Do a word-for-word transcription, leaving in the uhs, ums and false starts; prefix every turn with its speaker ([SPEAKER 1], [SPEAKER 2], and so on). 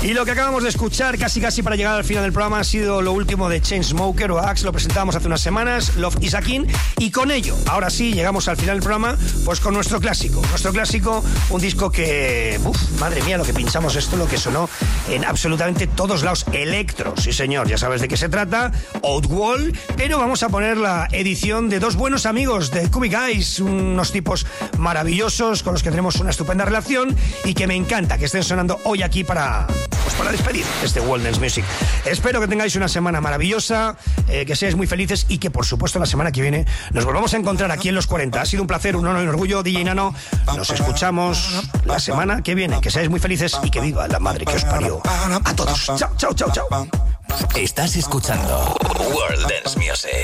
[SPEAKER 1] Y lo que acabamos de escuchar, casi casi para llegar al final del programa, ha sido lo último de Chainsmokers o Axe. Lo presentábamos hace unas semanas, Love Is a King. Y con ello, ahora sí, llegamos al final del programa, pues con nuestro clásico. Nuestro clásico, un disco que... Uf, madre mía, lo que pinchamos esto, lo que sonó en absolutamente todos lados. Electro, sí señor, ya sabes de qué se trata. Outwall, pero vamos a poner la edición de dos buenos amigos de Cubby Guys, unos tipos maravillosos con los que tenemos una estupenda relación y que me encanta que estén sonando hoy aquí para... pues para despedir este World Dance Music. Espero que tengáis una semana maravillosa, eh, que seáis muy felices y que por supuesto la semana que viene nos volvamos a encontrar aquí en Los cuarenta. Ha sido un placer, un honor y un orgullo, D J Nano. Nos escuchamos la semana que viene. Que seáis muy felices y que viva la madre que os parió a todos. Chao, chao, chao, chao.
[SPEAKER 2] Estás escuchando World Dance Music.